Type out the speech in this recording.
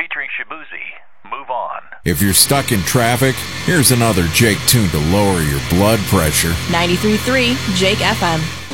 featuring Shibuzi. Move on. If you're stuck in traffic, here's another Jake tune to lower your blood pressure. 93.3 Jake FM.